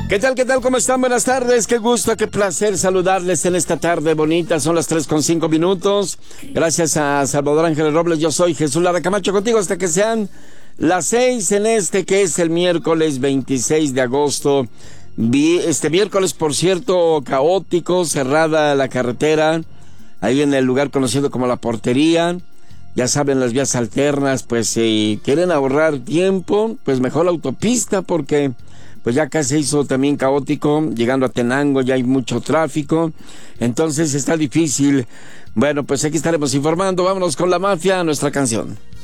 ¿Qué tal? ¿Qué tal? ¿Cómo están? Buenas tardes. Qué gusto, qué placer saludarles en esta tarde bonita. Son las 3:05. Gracias a Salvador Ángeles Robles. Yo soy Jesús Lara Camacho contigo hasta que sean las 6 en este que es el miércoles 26 de agosto. Este miércoles, por cierto, caótico, cerrada la carretera. Ahí en el lugar conocido como La Portería. Ya saben, las vías alternas, pues si quieren ahorrar tiempo, pues mejor la autopista porque pues ya acá se hizo también caótico, llegando a Tenango ya hay mucho tráfico, entonces está difícil. Bueno, pues aquí estaremos informando, vámonos con La Mafia, nuestra canción.